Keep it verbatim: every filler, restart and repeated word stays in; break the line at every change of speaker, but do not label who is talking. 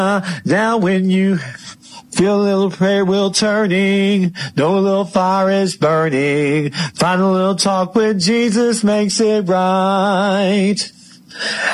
Now when you feel a little prayer wheel turning, know a little fire is burning, find a little talk with Jesus makes it right.